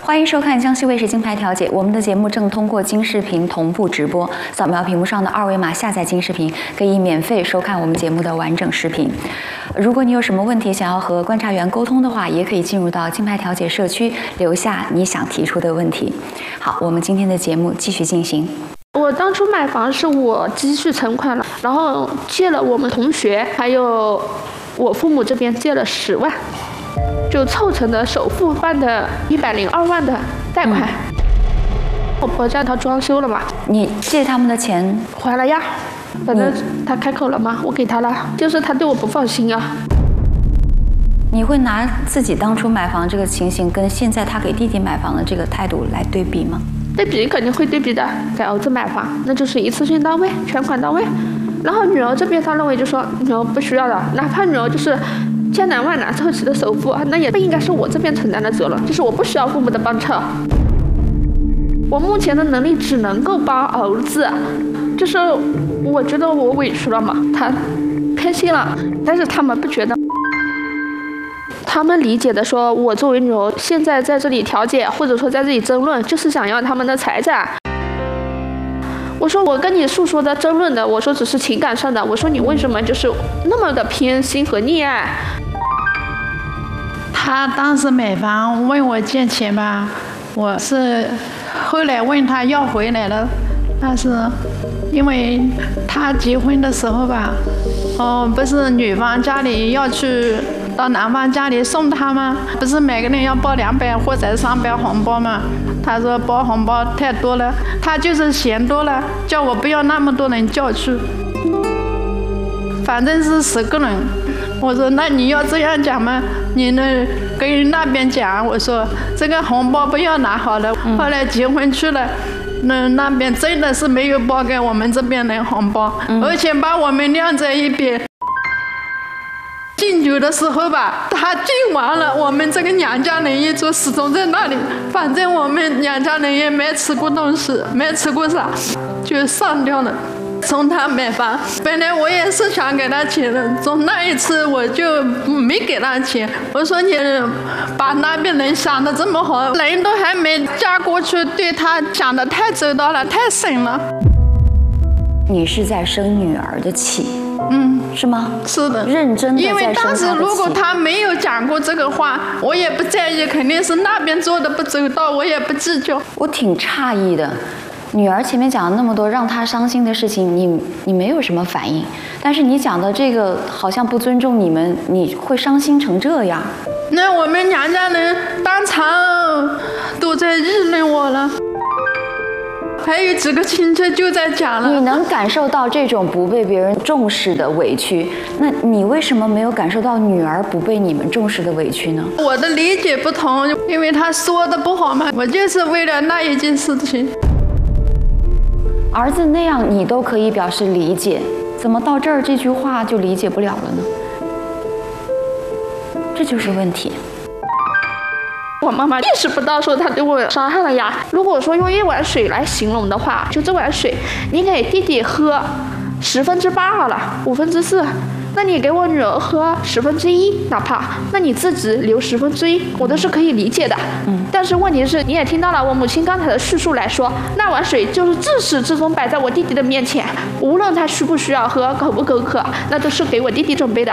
欢迎收看江西卫视金牌调解，我们的节目正通过金视频同步直播，扫描屏幕上的二维码下载金视频，可以免费收看我们节目的完整视频。如果你有什么问题想要和观察员沟通的话，也可以进入到金牌调解社区，留下你想提出的问题。好，我们今天的节目继续进行。 我当初买房是我积蓄存款了，然后借了我们同学还有我父母这边借了10万，就凑成的首付办的102万的贷款。我婆家他装修了嘛， 你借他们的钱还了呀，反正他开口了嘛，我给他了，就是他对我不放心啊。 你会拿自己当初买房这个情形跟现在他给弟弟买房的这个态度来对比吗？ 对比肯定会对比的，给儿子买房那就是一次性到位，全款到位。然后女儿这边他认为就说女儿不需要的，哪怕女儿就是千难万难凑齐的首付，那也不应该是我这边承担的责任，就是我不需要父母的帮衬。我目前的能力只能够帮儿子，就是我觉得我委屈了嘛，他偏心了，但是他们不觉得。他们理解的说，我作为女儿现在在这里调解，或者说在这里争论，就是想要他们的财产。我说我跟你诉说的争论的，我说只是情感上的，我说你为什么就是那么的偏心和溺爱？ 他当时买房问我借钱吧，我是后来问他要回来了，但是因为他结婚的时候吧，不是女方家里要去到男方家里送他吗？不是每个人要包200或者300红包吗？他说包红包太多了，他就是嫌多了，叫我不要那么多人叫去，反正是10个人。我说那你要这样讲吗？你呢跟那边讲，我说这个红包不要拿好了。后来结婚去了，那边真的是没有包给我们这边人红包，而且把我们晾在一边。敬酒的时候吧，他敬完了，我们这个娘家人一桌始终在那里，反正我们娘家人也没吃过东西，没吃过啥，就上吊了。从他买房，本来我也是想给他钱的，从那一次我就没给他钱。我说你把那边人想得这么好，人都还没嫁过去，对他想得太周到了，太深了。 你是在生女儿的气，是吗？ 是的， 认真的在生她的气。 因为当时如果他没有讲过这个话，我也不在意，肯定是那边做的不周到，我也不计较。 我挺诧异的，女儿前面讲了那么多让她伤心的事情，你没有什么反应，但是你讲的这个好像不尊重你们，你会伤心成这样？ 那我们娘家人当场都在议论我了。还有几个亲戚就在讲了。 你能感受到这种不被别人重视的委屈，那你为什么没有感受到女儿不被你们重视的委屈呢？ 我的理解不同，因为他说的不好嘛，我就是为了那一件事情。 儿子那样你都可以表示理解，怎么到这儿这句话就理解不了了呢？这就是问题。 我妈妈意识不到说她对我伤害了呀。如果说用一碗水来形容的话，就这碗水，你给弟弟喝8%好了，4/5，那你给我女儿喝1/10，哪怕那你自己留1/10，我都是可以理解的。但是问题是，你也听到了我母亲刚才的叙述来说，那碗水就是自始至终摆在我弟弟的面前，无论他需不需要喝，口不口渴，那都是给我弟弟准备的。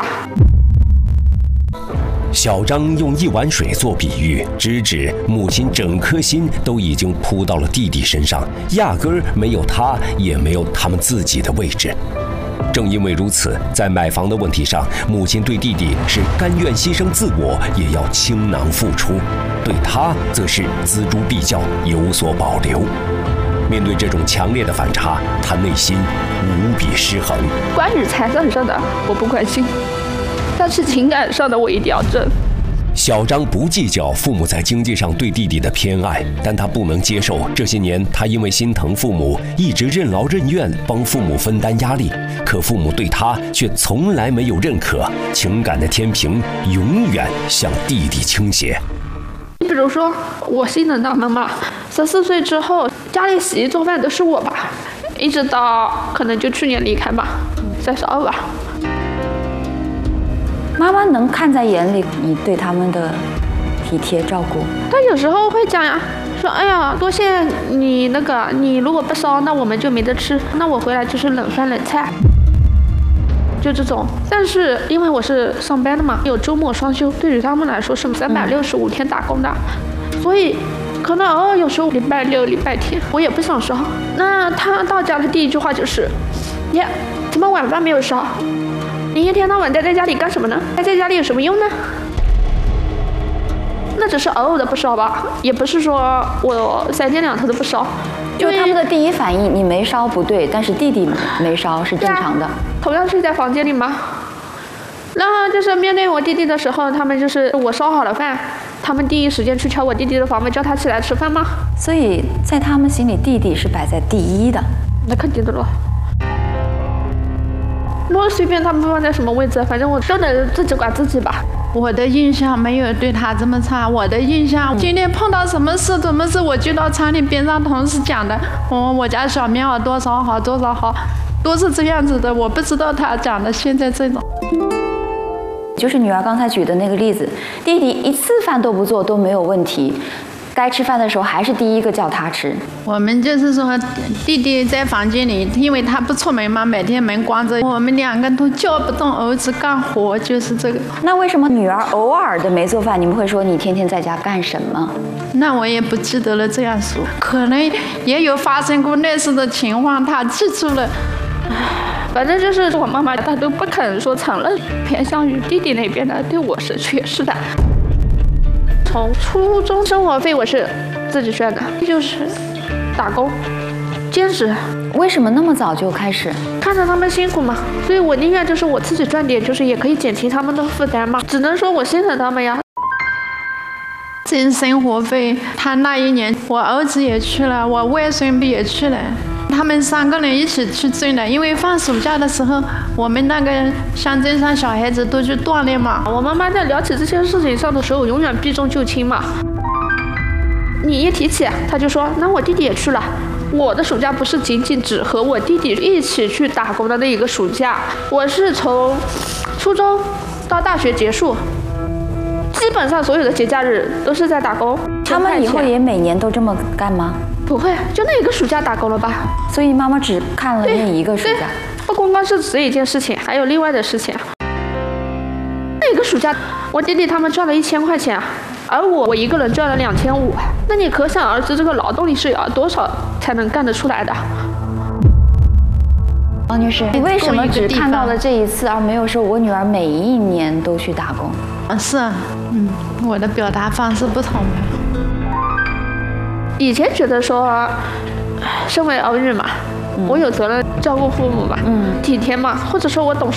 小张用一碗水做比喻，直指母亲整颗心都已经扑到了弟弟身上，压根儿没有他，也没有他们自己的位置。正因为如此，在买房的问题上，母亲对弟弟是甘愿牺牲自我，也要倾囊付出；对他则是锱铢必较，有所保留。面对这种强烈的反差，他内心无比失衡。 关于财产上的我不关心，但是情感上的我一定要争。 小张不计较父母在经济上对弟弟的偏爱，但他不能接受这些年他因为心疼父母，一直任劳任怨帮父母分担压力，可父母对他却从来没有认可，情感的天平永远向弟弟倾斜。 比如说我心疼他妈妈，14岁之后家里洗衣做饭都是我吧，一直到可能就去年离开吧，32吧。 妈妈能看在眼里你对他们的体贴照顾？ 他有时候会讲呀，说哎呀，多谢你那个，你如果不烧，那我们就没得吃，那我回来就是冷饭冷菜。就这种，但是因为我是上班的嘛，有周末双休，对于他们来说是365天打工的，所以可能偶尔有时候礼拜六、礼拜天我也不想烧。那他到家的第一句话就是：“耶，怎么晚饭没有烧？你一天到晚待在家里干什么呢？待在家里有什么用呢？”那只是偶尔的不烧吧，也不是说我3天2头的不烧。 就是他们的第一反应，你没烧不对，但是弟弟没烧是正常的。 同样睡在房间里吗？然后就是面对我弟弟的时候，他们就是我烧好了饭，他们第一时间去敲我弟弟的房门，叫他起来吃饭吗？ 所以在他们心里，弟弟是摆在第一的。 那肯定的咯。我随便他们放在什么位置，反正我都能自己管自己吧。 我的印象没有对他这么差，我的印象今天碰到什么事，我就到厂里边上同事讲的，我家小棉袄多少好多少好，都是这样子的。我不知道他讲的现在这种。 就是女儿刚才举的那个例子，弟弟一次饭都不做都没有问题，该吃饭的时候还是第一个叫他吃。 我们就是说，弟弟在房间里，因为他不出门嘛，每天门关着，我们2个都叫不动儿子干活，就是这个。 那为什么女儿偶尔的没做饭，你们会说你天天在家干什么？ 那我也不记得了，这样说，可能也有发生过类似的情况，他记住了。 反正就是我妈妈，她都不肯说承认，偏向于弟弟那边的，对我是缺失的。从初中生活费我是自己赚的，就是打工兼职。 为什么那么早就开始？ 看着他们辛苦嘛，所以我宁愿就是我自己赚点，就是也可以减轻他们的负担嘛。只能说我心疼他们呀。 挣生活费，他那一年我儿子也去了，我外孙辈也去了，他们3个人一起去挣的。因为放暑假的时候，我们那个乡镇上小孩子都去锻炼嘛。 我妈妈在聊起这些事情上的时候，永远避重就轻嘛。你一提起，她就说：“那我弟弟也去了。”我的暑假不是仅仅只和我弟弟一起去打工的那一个暑假，我是从初中到大学结束，基本上所有的节假日都是在打工。 他们以后也每年都这么干吗？ 不会，就那一个暑假打工了吧？ 所以妈妈只看了那一个暑假。 不光光是这一件事情，还有另外的事情。那个暑假，我弟弟他们赚了1000块钱，而我一个人赚了2500，那你可想而知这个劳动力是要多少才能干得出来的。 王女士，你为什么只看到了这一次，而没有说我女儿每一年都去打工？ 是，我的表达方式不同吧。 以前觉得说，身为儿女嘛，我有责任照顾父母嘛，体贴嘛，或者说我懂事。